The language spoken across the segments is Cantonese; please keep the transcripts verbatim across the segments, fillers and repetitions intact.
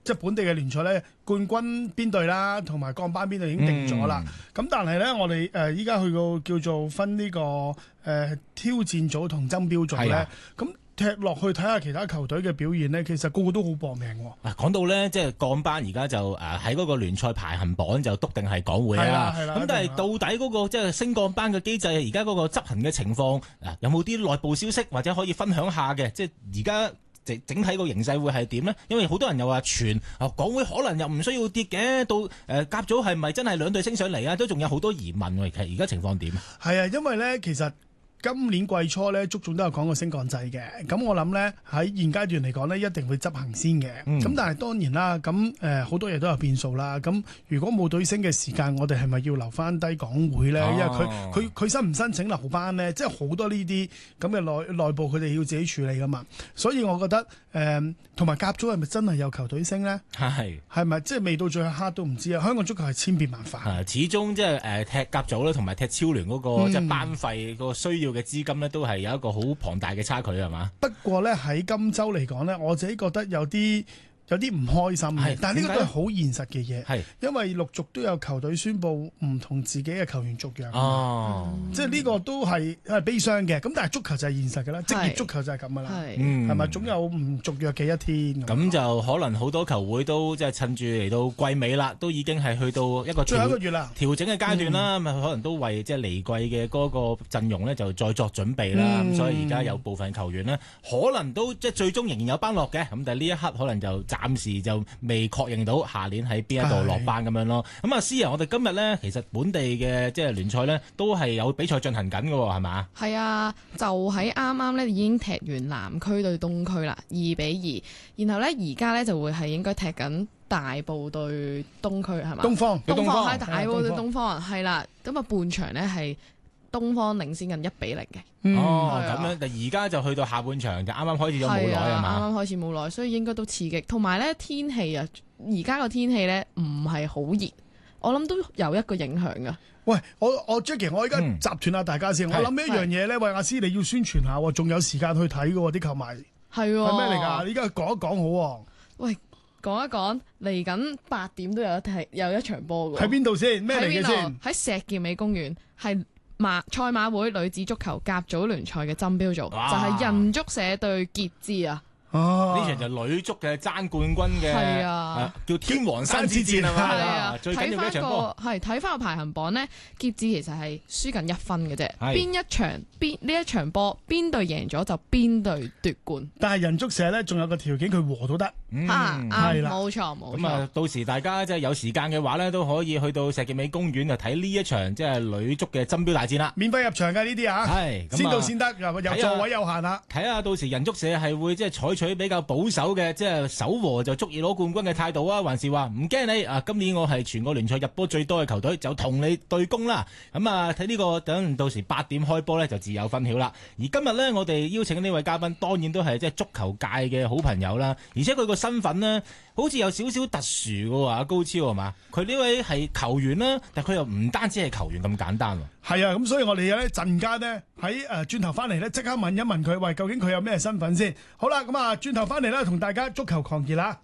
即係本地嘅聯賽咧，冠軍邊隊啦，同埋降班邊隊已經定咗啦。咁、嗯、但係咧，我哋誒依家去到叫做分呢、這個誒、呃、挑戰組同爭標組咧，咁、啊。踢落去睇下其他球隊嘅表現呢，其實個個都好搏命喎。 講到呢，即係降班而家就誒喺嗰個聯賽排行榜就篤定係港會啦。咁但係到底嗰個即係升降班嘅機制，而家嗰個執行嘅情況，有冇啲內部消息或者可以分享下嘅？即係而家整整體個形勢會係點呢？因為好多人又話傳啊，港會可能又唔需要跌嘅，到誒甲組係咪真係兩隊升上嚟啊？都仲有好多疑問喎。其實而家情況點？ 係啊，因為呢其實。今年季初咧，足總都有講過升降制嘅，咁我諗咧喺現階段嚟講咧，一定會執行先嘅。咁、嗯、但係當然啦，咁誒好多嘢都有變數啦。咁如果冇隊升嘅時間，我哋係咪要留翻低港會咧？哦、因為佢佢佢申唔申請留班咧，即係好多呢啲咁嘅內內部佢哋要自己處理噶嘛。所以我覺得誒同埋甲組係咪真係有球隊升咧？係係咪即係未到最後一刻都唔知啊？香港足球係千變萬化， 始終即係誒踢甲組咧，同埋踢超聯嗰、那個、嗯、即係班費個需要嘅資金咧，都係有一個好龐大嘅差距，係嘛？ 不過咧喺今週嚟講咧，我自己覺得有啲有啲唔開心嘅，但係呢個都係好現實嘅嘢，係因為陸續都有球隊宣布唔同自己嘅球員續約，哦，即係呢個都係係悲傷嘅。咁但係足球就係現實㗎啦，職業足球就係咁㗎啦，係係咪總有唔續約嘅一天？咁就可能好多球會都即係趁住嚟到季尾啦，都已經係去到一個最後一個月啦， 調整嘅階段啦，咁、嗯、可能都為即係離季嘅嗰個陣容咧就再作準備啦。咁、嗯、所以而家有部分球員呢，可能都即係最終仍然有班落嘅，咁但係呢一刻可能就暫時就未確認到下年喺邊一度落班咁樣咯。咁啊，思啊，我哋今日呢，其實本地嘅即係聯賽呢，都係有比賽進行緊㗎喎，係嘛？ 係啊，就喺啱啱呢已經踢完南區對東區啦，二比二。然後呢，而家呢就會係應該踢緊大埔對東區係嘛？ 東方， 東方係大埔對東方，係啦。咁啊，半場呢係東方領先緊一比零嘅。 嗯、 哦，咁樣，但而家就去到下半場，就啱啱開始咗冇耐係嘛？ 啱啱開始冇耐，所以應該都刺激。同埋咧天氣啊，而家個天氣咧唔係好熱，我諗都有一個影響噶。 喂，我我 Jackie， 我而家集團下大家先。嗯、我諗一樣嘢咧，喂阿師，你要宣傳下，仲有時間去睇噶啲球迷。係係咩嚟噶？你而家講一講好。喂， 講一講，嚟緊八點都有一踢有一場波噶。 喺邊度先？咩嚟嘅先？ 喺石硤尾公園係。馬賽馬會女子足球甲組聯賽嘅爭標組就係人足社對傑志啊！ 呢場就女足嘅爭冠軍嘅，係啊，叫天王山之戰係嘛？係啊，最緊要嘅一場波。係睇翻個排行榜呢，傑志其實係輸緊一分嘅啫。邊一場邊呢一場波邊隊贏咗就邊隊奪冠。 但係人足社呢，仲有個條件，佢和都得。 啊，係啦，冇錯冇錯。 咁啊，到時大家即係有時間嘅話呢，都可以去到石硤尾公園就睇呢一場即係女足嘅爭標大戰啦。 免費入場嘅呢啲啊，係先到先得，有座位有限啦。 睇下到時人足社係會即係採取比較保守嘅，即係守和就足以攞冠軍嘅態度啊，還是話唔驚你啊？今年我係全個聯賽入波最多嘅球隊，就同你對攻啦。咁啊，睇呢個等到時八點開波呢，就自有分曉啦。而今日呢，我哋邀請呢位嘉賓，當然都係即係足球界嘅好朋友啦。而且佢個身份呢，好似有少少特殊嘅喎，阿高超係嘛？佢呢位係球員啦，但佢又唔單止係球員咁簡單喎。 係啊，咁所以我哋咧陣間呢，喺誒轉頭翻嚟呢，即刻問一問佢，喂，究竟佢有咩身份先？好啦，咁啊轉頭翻嚟呢，同大家足球狂熱啦！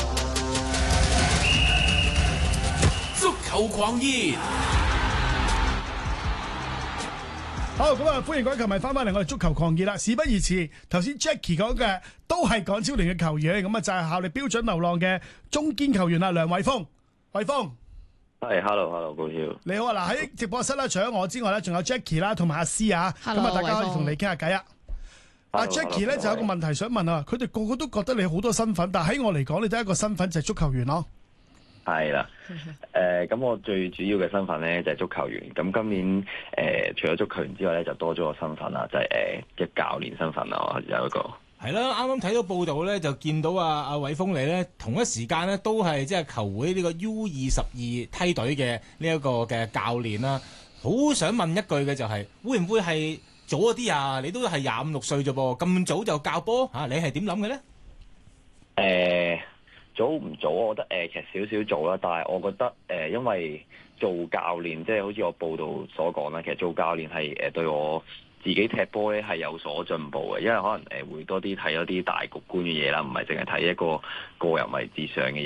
足球狂熱， 好，咁啊歡迎各位球迷翻翻嚟我哋足球狂熱啦！事不宜遲，頭先 Jackie 講嘅都係港超聯嘅球員，咁啊就係效力標準流浪嘅中堅球員啊，梁偉峰，偉峰。 係 ，hello，hello， 高超， 你好啊！嗱，喺直播室啦，除咗我之外咧，仲有 Jackie 啦，同埋阿詩啊，咁啊，大家可以同你傾下偈啊。阿 Jackie 咧就有個問題想問啊，佢哋個個都覺得你好多身份，但係喺我嚟講，你得一個身份就係足球員咯。 係啦，誒，咁我最主要嘅身份咧就係足球員。咁今年誒，除咗足球員之外咧，就多咗個身份啦，就係誒嘅教練身份啦，我有一個。 係啦，啱啱睇到報道咧，就見到啊阿偉峰你咧，同一時間咧都係即係球會呢個 U 二十二梯隊嘅呢一個嘅教練啦。好想問一句嘅就係、是，會唔會係早一啲啊？你都係廿五六歲啫噃，咁早就教波嚇、啊？你係點諗嘅咧？誒、 呃，早唔早？我覺得誒、呃，其實少少早啦。但係我覺得誒、呃，因為做教練，即係好似我報道所講啦，其實做教練係誒對我自己踢波咧係有所進步嘅，因為可能誒會多啲睇一啲大局觀嘅嘢啦，唔係淨係睇一個個人位置上嘅嘢。